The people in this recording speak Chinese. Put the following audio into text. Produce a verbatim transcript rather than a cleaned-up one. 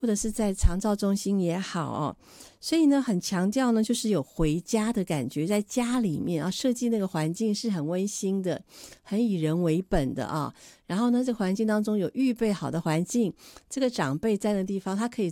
或者是在长照中心也好哦，所以呢很强调呢就是有回家的感觉，在家里面啊设计那个环境是很温馨的，很以人为本的啊。然后呢这个环境当中有预备好的环境，这个长辈在那地方他可以